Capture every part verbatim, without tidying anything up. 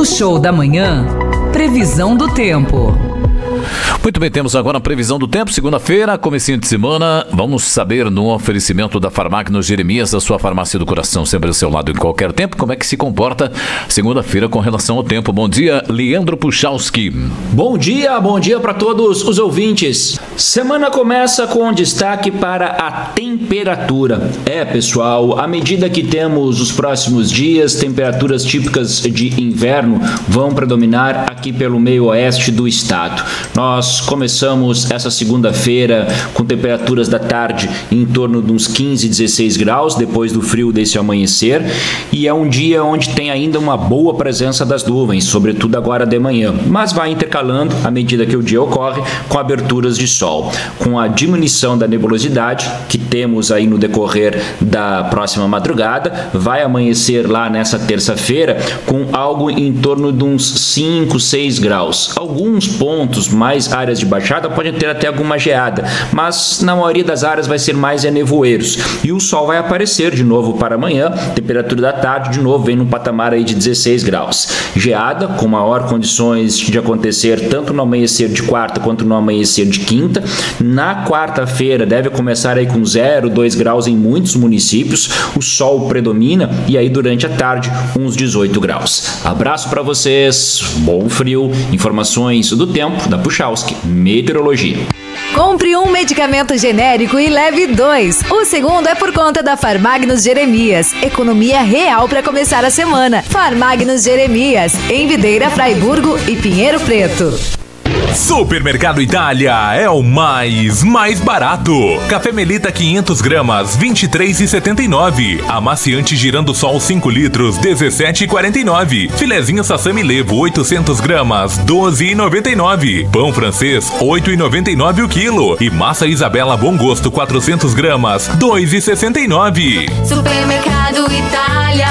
No Show da Manhã, previsão do tempo. Muito bem, temos agora a previsão do tempo, segunda-feira, comecinho de semana, vamos saber no oferecimento da Farmagnos Jeremias, da sua farmácia do coração, sempre ao seu lado em qualquer tempo, como é que se comporta segunda-feira com relação ao tempo. Bom dia, Leandro Puchalski. Bom dia, bom dia para todos os ouvintes. Semana começa com destaque para a temperatura. É, pessoal, à medida que temos os próximos dias, temperaturas típicas de inverno vão predominar aqui pelo meio oeste do estado. Nós começamos essa segunda-feira com temperaturas da tarde em torno de uns quinze, dezesseis graus, depois do frio desse amanhecer, e é um dia onde tem ainda uma boa presença das nuvens, sobretudo agora de manhã, mas vai intercalando à medida que o dia ocorre com aberturas de sol. Com a diminuição da nebulosidade que temos aí no decorrer da próxima madrugada, vai amanhecer lá nessa terça-feira com algo em torno de uns cinco, seis graus. Alguns pontos mais áreas de baixada podem ter até alguma geada, mas na maioria das áreas vai ser mais é nevoeiros. E o sol vai aparecer de novo para amanhã, temperatura da tarde de novo vem num patamar aí de dezesseis graus. Geada com maior condições de acontecer tanto no amanhecer de quarta quanto no amanhecer de quinta. Na quarta-feira deve começar aí com zero, dois graus em muitos municípios, o sol predomina e aí durante a tarde uns dezoito graus. Abraço para vocês, bom frio, informações do tempo da Puchalski, Meteorologia. Compre um medicamento genérico e leve dois. O segundo é por conta da Farmagnos Jeremias. Economia real para começar a semana. Farmagnos Jeremias, em Videira, Fraiburgo e Pinheiro Preto. Supermercado Itália é o mais, mais barato. Café Melita quinhentas gramas, vinte e três reais e setenta e nove centavos. Amaciante Girando Sol cinco litros, dezessete reais e quarenta e nove centavos. Filezinho Sassami Levo oitocentas gramas, doze reais e noventa e nove centavos. Pão francês, oito reais e noventa e nove centavos o quilo. E massa Isabela Bom Gosto quatrocentas gramas, dois reais e sessenta e nove centavos. Supermercado Itália,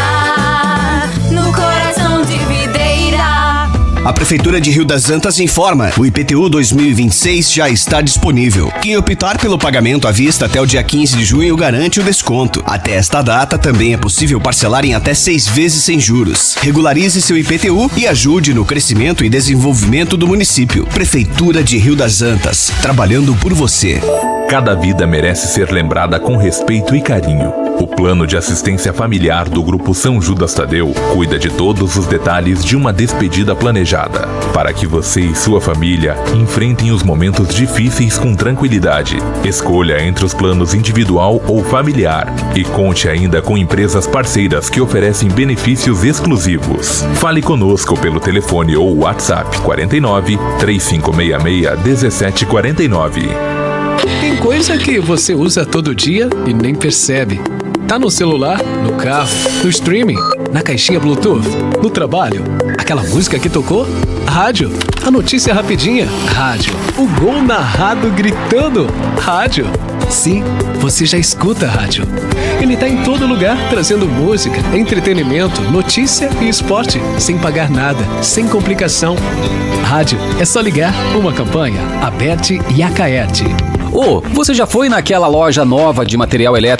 no coração de Videira. A Prefeitura de Rio das Antas informa: o I P T U dois mil e vinte e seis já está disponível. Quem optar pelo pagamento à vista até o dia quinze de junho garante o desconto. Até esta data também é possível parcelar em até seis vezes sem juros. Regularize seu I P T U e ajude no crescimento e desenvolvimento do município. Prefeitura de Rio das Antas, trabalhando por você. Cada vida merece ser lembrada com respeito e carinho. O Plano de Assistência Familiar do Grupo São Judas Tadeu cuida de todos os detalhes de uma despedida planejada, para que você e sua família enfrentem os momentos difíceis com tranquilidade. Escolha entre os planos individual ou familiar e conte ainda com empresas parceiras que oferecem benefícios exclusivos. Fale conosco pelo telefone ou WhatsApp quarenta e nove, três cinco seis seis, dezessete quarenta e nove. Tem coisa que você usa todo dia e nem percebe. Tá no celular, no carro, no streaming, na caixinha Bluetooth, no trabalho. Aquela música que tocou? Rádio. A notícia rapidinha? Rádio. O gol narrado gritando? Rádio. Sim, você já escuta a rádio. Ele tá em todo lugar, trazendo música, entretenimento, notícia e esporte, sem pagar nada, sem complicação. Rádio, é só ligar. Uma campanha, Aberte e Acaerte. Ô, oh, você já foi naquela loja nova de material elétrico